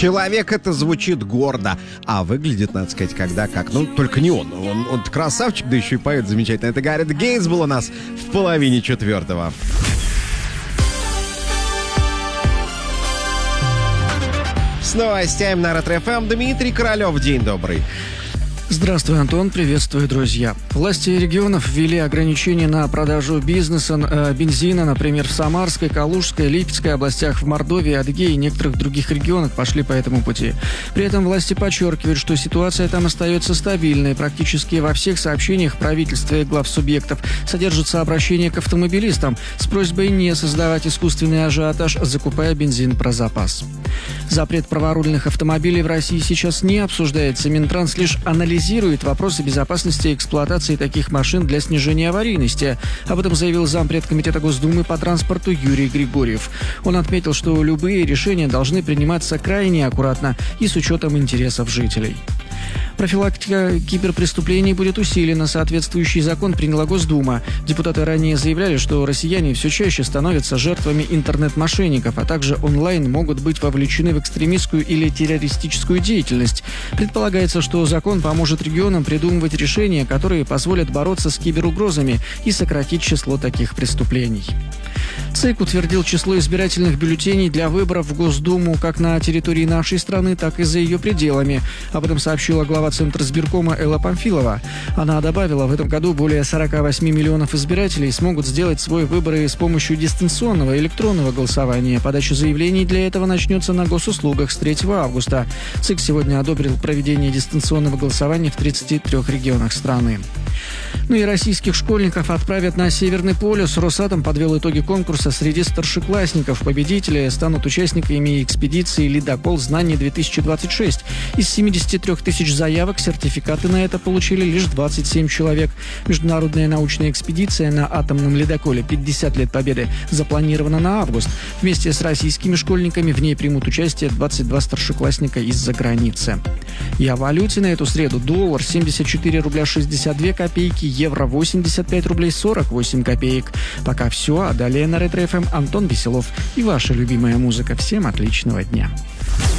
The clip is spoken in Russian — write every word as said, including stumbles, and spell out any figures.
Человек это звучит гордо, а выглядит, надо сказать, когда как. Ну, только не он. Он, он красавчик, да еще и поет замечательно. Это Гарет Гейнс был у нас в половине четвертого. С новостями на Ретро-эф эм Дмитрий Королев. День добрый. Здравствуй, Антон. Приветствую, друзья. Власти регионов ввели ограничения на продажу бизнеса, э, бензина, например, в Самарской, Калужской, Липецкой областях, в Мордовии, Адыгее и некоторых других регионах пошли по этому пути. При этом власти подчеркивают, что ситуация там остается стабильной. Практически во всех сообщениях правительства и глав субъектов содержится обращение к автомобилистам с просьбой не создавать искусственный ажиотаж, закупая бензин про запас. Запрет праворульных автомобилей в России сейчас не обсуждается. Минтранс лишь анализирует вопросы безопасности эксплуатации таких машин для снижения аварийности. Об этом заявил зампред Комитета Госдумы по транспорту Юрий Григорьев. Он отметил, что любые решения должны приниматься крайне аккуратно и с учетом интересов жителей. Профилактика киберпреступлений будет усилена. Соответствующий закон приняла Госдума. Депутаты ранее заявляли, что россияне все чаще становятся жертвами интернет-мошенников, а также онлайн могут быть вовлечены в экстремистскую или террористическую деятельность. Предполагается, что закон поможет регионам придумывать решения, которые позволят бороться с киберугрозами и сократить число таких преступлений. ЦИК утвердил число избирательных бюллетеней для выборов в Госдуму как на территории нашей страны, так и за ее пределами. Об этом сообщила глава Центризбиркома Элла Памфилова. Она добавила, в этом году более сорок восемь миллионов избирателей смогут сделать свой выбор и с помощью дистанционного электронного голосования. Подача заявлений для этого начнется на госуслугах с третьего августа. ЦИК сегодня одобрил проведение дистанционного голосования в тридцати трёх регионах страны. Ну и российских школьников отправят на Северный полюс. Росатом подвел итоги конкурса среди старшеклассников. Победители станут участниками экспедиции «Ледокол знаний-две тысячи двадцать шесть». Из семидесяти трёх тысяч заявок сертификаты на это получили лишь двадцать семь человек. Международная научная экспедиция на атомном ледоколе «пятьдесят лет Победы» запланирована на август. Вместе с российскими школьниками в ней примут участие двадцать два старшеклассника из-за границы. И о валюте на эту среду: доллар семьдесят четыре рубля шестьдесят две копейки, евро восемьдесят пять рублей сорок восемь копеек. Пока все, а далее на Ретро-эф эм Антон Веселов и ваша любимая музыка. Всем отличного дня.